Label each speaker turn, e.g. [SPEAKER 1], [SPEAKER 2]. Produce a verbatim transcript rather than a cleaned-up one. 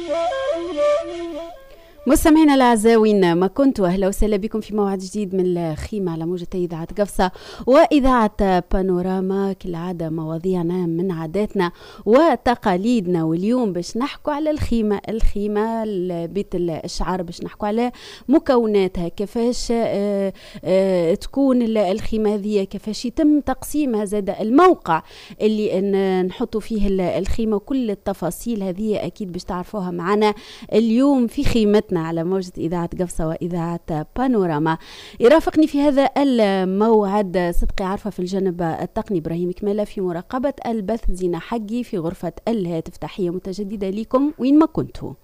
[SPEAKER 1] مستمعينا الاعزاء وين ما كنتوا، اهلا وسهلا بكم في موعد جديد من الخيمه على موجة اذاعه قفصه واذاعه بانوراما. كالعاده مواضيعنا من عاداتنا وتقاليدنا، واليوم باش نحكوا على الخيمه. الخيمه بيت الشعر، باش نحكوا على مكوناتها، كيفاش آآ آآ تكون الخيمه هذه، كيفاش يتم تقسيمها، زاد الموقع اللي نحطوا فيه الخيمه، وكل التفاصيل هذه اكيد باش تعرفوها معنا اليوم في خيمتنا على موجة إذاعة قفصة وإذاعة بانوراما. يرافقني في هذا الموعد صدقي عارفة في الجانب التقني إبراهيم كمالة، في مراقبة البث زينة حقي، في غرفة الهاتف تحية متجددة لكم وين ما كنتوا.